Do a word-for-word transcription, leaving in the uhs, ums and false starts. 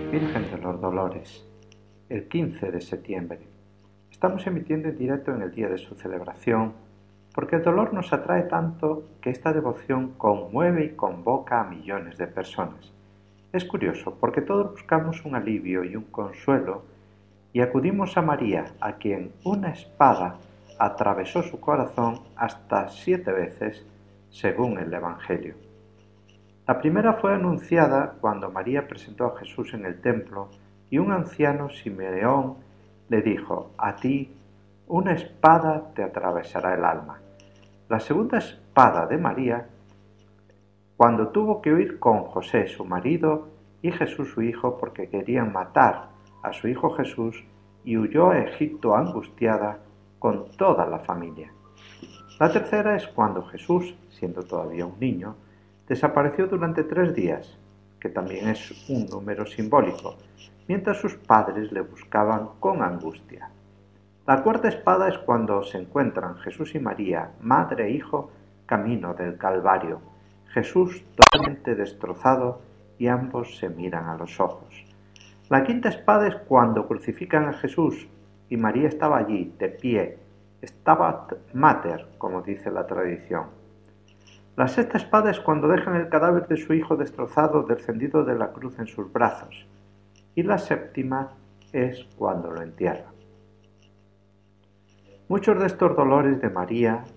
Virgen de los Dolores, el quince de septiembre. Estamos emitiendo en directo en el día de su celebración, porque el dolor nos atrae tanto que esta devoción conmueve y convoca a millones de personas. Es curioso, porque todos buscamos un alivio y un consuelo, y acudimos a María, a quien una espada atravesó su corazón hasta siete veces, según el Evangelio. La primera fue anunciada cuando María presentó a Jesús en el templo y un anciano Simeón le dijo: «A ti una espada te atravesará el alma». La segunda espada de María, cuando tuvo que huir con José, su marido, y Jesús, su hijo, porque querían matar a su hijo Jesús, y huyó a Egipto angustiada con toda la familia. La tercera es cuando Jesús, siendo todavía un niño, desapareció durante tres días, que también es un número simbólico, mientras sus padres le buscaban con angustia. La cuarta espada es cuando se encuentran Jesús y María, madre e hijo, camino del Calvario, Jesús totalmente destrozado y ambos se miran a los ojos. La quinta espada es cuando crucifican a Jesús y María estaba allí, de pie, Stabat Mater, como dice la tradición. La sexta espada es cuando dejan el cadáver de su hijo destrozado descendido de la cruz en sus brazos, y la séptima es cuando lo entierran. Muchos de estos dolores de María